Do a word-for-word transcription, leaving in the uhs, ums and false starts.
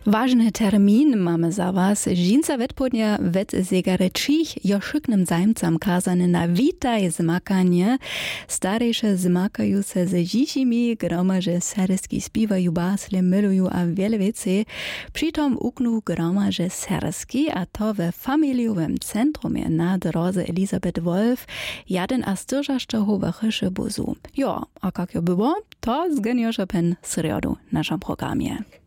Ważny termin mamy za was. Żinca wetpodnia wet zegareczich joszyknym zajmcam kazany na witaj zmakanie. Starejsze zmakają se ze dzisimi, gromarze serski śpiewają basle, mylują a wiele wiece. Przytom uknu gromarze serski, a to we familiowym centrumie na drodze Elisabeth Wolf, jeden a styrżaszczochu wachyszy buzu. Jo, a jak jo było, to zgniosza pen sriodu w naszym programie.